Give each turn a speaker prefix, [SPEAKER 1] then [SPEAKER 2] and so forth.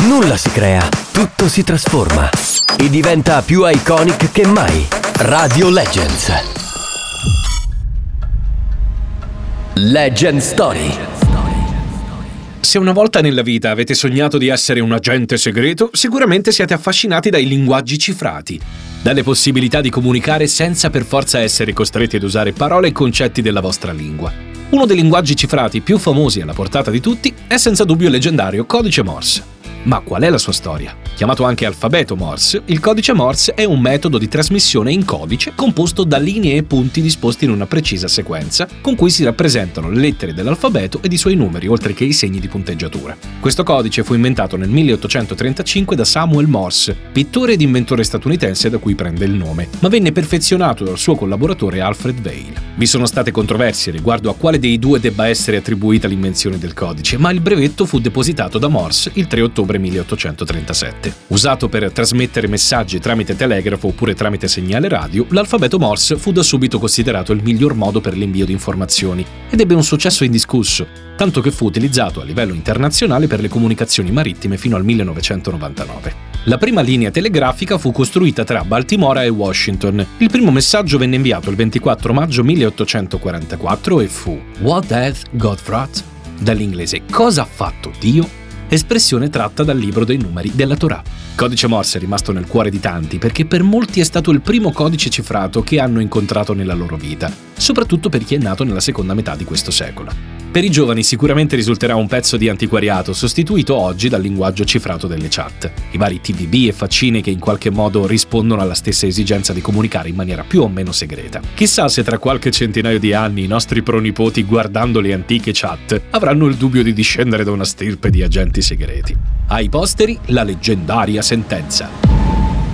[SPEAKER 1] Nulla si crea, tutto si trasforma e diventa più iconic che mai. Radio Legends. Legend Story.
[SPEAKER 2] Se una volta nella vita avete sognato di essere un agente segreto, sicuramente siete affascinati dai linguaggi cifrati, dalle possibilità di comunicare senza per forza essere costretti ad usare parole e concetti della vostra lingua. Uno dei linguaggi cifrati più famosi e alla portata di tutti è senza dubbio il leggendario codice Morse. Ma qual è la sua storia? Chiamato anche alfabeto Morse, il codice Morse è un metodo di trasmissione in codice composto da linee e punti disposti in una precisa sequenza con cui si rappresentano le lettere dell'alfabeto ed i suoi numeri, oltre che i segni di punteggiatura. Questo codice fu inventato nel 1835 da Samuel Morse, pittore ed inventore statunitense da cui prende il nome, ma venne perfezionato dal suo collaboratore Alfred Vail. Vi sono state controversie riguardo a quale dei due debba essere attribuita l'invenzione del codice, ma il brevetto fu depositato da Morse il 3 ottobre 1837. Usato per trasmettere messaggi tramite telegrafo oppure tramite segnale radio, l'alfabeto Morse fu da subito considerato il miglior modo per l'invio di informazioni ed ebbe un successo indiscusso, tanto che fu utilizzato a livello internazionale per le comunicazioni marittime fino al 1999. La prima linea telegrafica fu costruita tra Baltimora e Washington. Il primo messaggio venne inviato il 24 maggio 1844 e fu "What hath God wrought?", dall'inglese "Cosa ha fatto Dio?", espressione tratta dal libro dei numeri della Torah. Il codice Morse è rimasto nel cuore di tanti perché per molti è stato il primo codice cifrato che hanno incontrato nella loro vita, soprattutto per chi è nato nella seconda metà di questo secolo. Per i giovani sicuramente risulterà un pezzo di antiquariato, sostituito oggi dal linguaggio cifrato delle chat, i vari TVB e faccine che in qualche modo rispondono alla stessa esigenza di comunicare in maniera più o meno segreta. Chissà se tra qualche centinaio di anni i nostri pronipoti, guardando le antiche chat, avranno il dubbio di discendere da una stirpe di agenti segreti. Ai posteri, la leggendaria sentenza.